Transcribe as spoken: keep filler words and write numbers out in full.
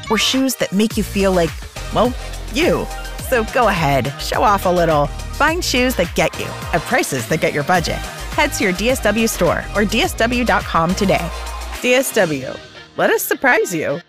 or shoes that make you feel like, well, you. So go ahead, show off a little. Find shoes that get you at prices that get your budget. Head to your D S W store or D S W dot com today. D S W, let us surprise you.